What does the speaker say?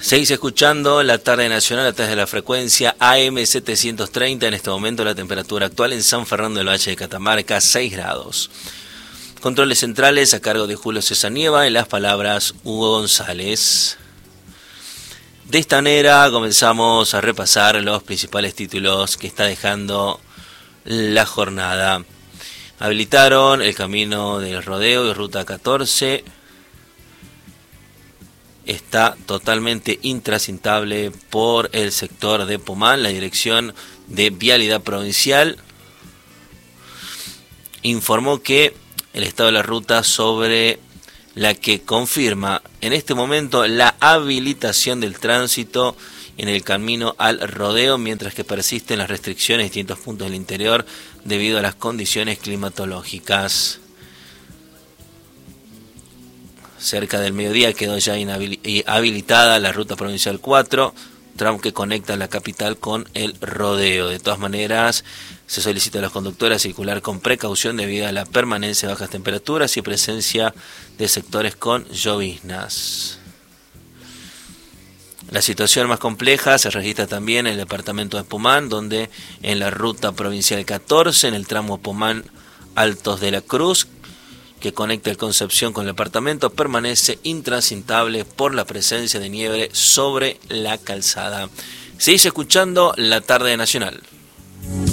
Seguís escuchando la tarde nacional a través de la frecuencia AM730. En este momento la temperatura actual en San Fernando del Valle de Catamarca, 6 grados. Controles centrales a cargo de Julio César Nieva, en las palabras Hugo González. De esta manera comenzamos a repasar los principales títulos que está dejando la jornada. Habilitaron el camino del rodeo y ruta 14. Está totalmente intransitable por el sector de Pomán. La Dirección de Vialidad Provincial informó que el estado de la ruta sobre la que confirma en este momento la habilitación del tránsito en el camino al rodeo, mientras que persisten las restricciones en distintos puntos del interior debido a las condiciones climatológicas. Cerca del mediodía quedó ya habilitada la ruta provincial 4, tramo que conecta la capital con el rodeo. De todas maneras, se solicita a los conductores circular con precaución debido a la permanencia de bajas temperaturas y presencia de sectores con lloviznas. La situación más compleja se registra también en el departamento de Pomán, donde en la ruta provincial 14, en el tramo Pomán-Altos de la Cruz, que conecta el Concepción con el departamento, permanece intransitable por la presencia de nieve sobre la calzada. Seguís escuchando la tarde nacional.